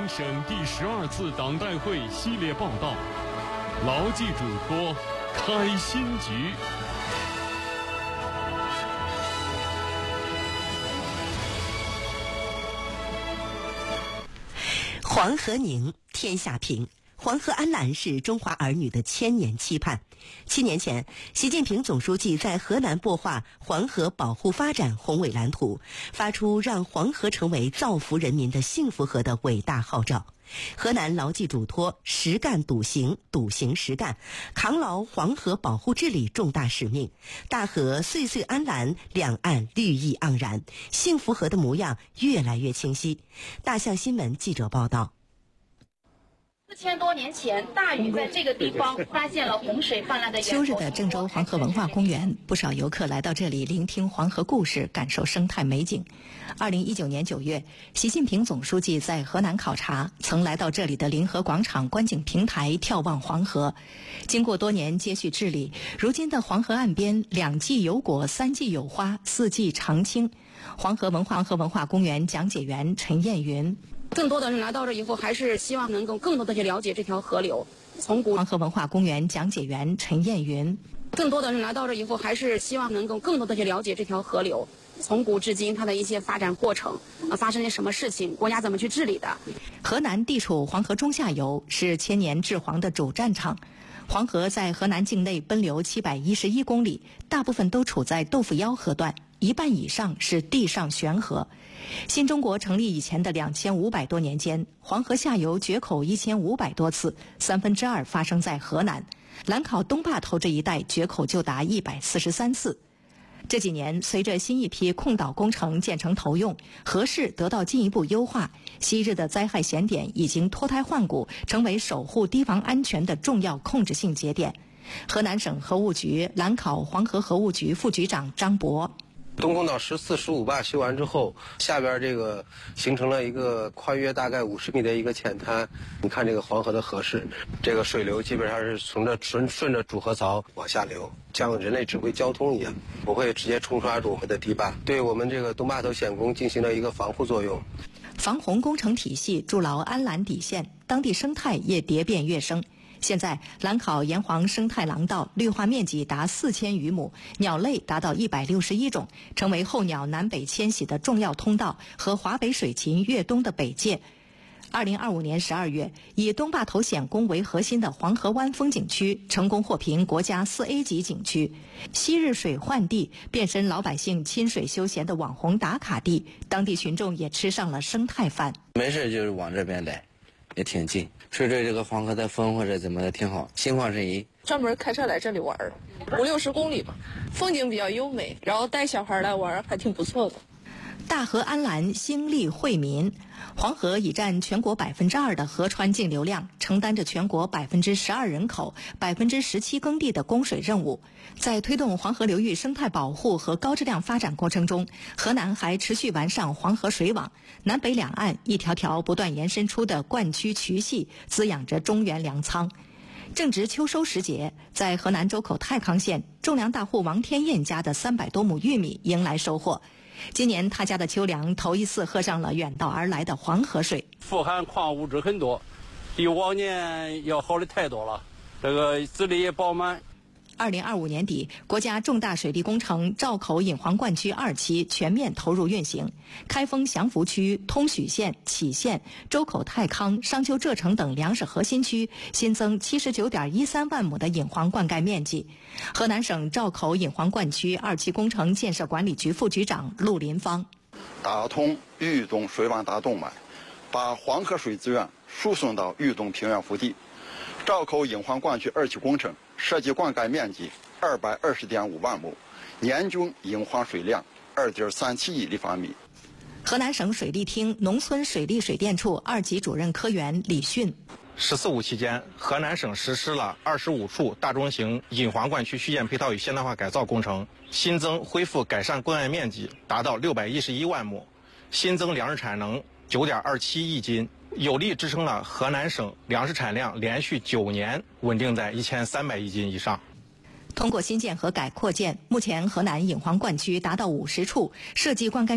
省第12次党代会系列报道，牢记嘱托，开新局。 黄河宁，天下平。黄河安澜是中华儿女的千年期盼。7年前，习近平总书记在河南擘画黄河保护发展宏伟蓝图，发出让黄河成为造福人民的幸福河的伟大号召。河南牢记嘱托，实干笃行，笃行实干，扛牢黄河保护治理重大使命。大河岁岁安澜，两岸绿意盎然，幸福河的模样越来越清晰。大象新闻记者报道。 4000多年前，大禹在这个地方发现了洪水泛滥的源头。 秋日的郑州黄河文化公园，不少游客来到这里聆听黄河故事，感受生态美景。2019年9月，习近平总书记在河南考察，曾来到这里的临河广场观景平台眺望黄河。经过多年接续治理，如今的黄河岸边2季有果，3季有花，4季常青。黄河文化公园讲解员陈艳云。 更多的人来到这以后，还是希望能够更多的去了解这条河流。 黄河文化公园讲解员陈艳云。 更多的人来到这以后，还是希望能够更多的去了解这条河流，从古至今它的一些发展过程，发生了什么事情，国家怎么去治理的。 河南地处黄河中下游，是千年治黄的主战场。黄河在河南境内奔流711公里，大部分都处在豆腐腰河段，1半以上是地上悬河。新中国成立以前的2500多年间，黄河下游决口1500多次，2/3发生在河南。兰考东坝头这一带决口就达143次。这几年，随着新一批控岛工程建成投用，河势得到进一步优化，昔日的灾害险点已经脱胎换骨，成为守护堤防安全的重要控制性节点。河南省河务局兰考黄河河务局副局长张博。 东控岛14、15坝修完之后，下边这个形成了一个宽约大概50米的一个浅滩。你看这个黄河的河势，这个水流基本上是顺着主河槽往下流，像人类指挥交通一样，不会直接冲刷住我们的堤坝，对我们这个东坝头险工进行了一个防护作用。 防洪工程体系筑牢安澜底线，当地生态也蝶变跃升。现在，兰考沿黄生态廊道绿化面积达4000余亩，鸟类达到161种，成为候鸟南北迁徙的重要通道和华北水禽越冬的北界。2025年12月，以东坝头险工为核心的黄河湾风景区成功获评国家4A 级景区。昔日水患地变身老百姓亲水休闲的网红打卡地，当地群众也吃上了生态饭。 没事就是往这边来，也挺近，吹吹这个黄河的风或者怎么的挺好，心旷神怡。 专门开车来这里玩，50-60公里吧，风景比较优美，然后带小孩来玩还挺不错的。 大河安澜，兴利惠民。黄河已占全国2%的河川净流量，承担着全国12%人口、17%耕地的供水任务。在推动黄河流域生态保护和高质量发展过程中，河南还持续完善黄河水网，南北两岸一条条不断延伸出的灌区渠系，滋养着中原粮仓。正值秋收时节，在河南周口太康县，种粮大户王天燕家的300多亩玉米迎来收获。今年他家的秋粮头一次喝上了远道而来的黄河水， 富含矿物质很多，比往年要好的太多了，这个籽粒也饱满。 2025年底，国家重大水利工程赵口引黄灌区2期全面投入运行，开封祥符区、通许县、杞县、周口太康、商丘浙城等粮食核心区新增79.13万亩的引黄灌溉面积。河南省赵口引黄灌区2期工程建设管理局副局长陆林芳。 打通豫东水网大动脉，把黄河水资源输送到豫东平原腹地。赵口引黄灌区2期工程设计灌溉面积220.5万亩，年均引黄水量2.37亿立方米。 河南省水利厅农村水利水电处2级主任科员李迅。 14-15期间，河南省实施了25处大中型引黄灌区续建配套与现代化改造工程，新增恢复改善灌溉面积达到611万亩，新增粮食产能9.27亿斤，有力支撑了河南省粮食产量连续9年稳定在1300亿斤以上。 通过新建和改扩建，目前河南引黄灌区达到50处，设计灌溉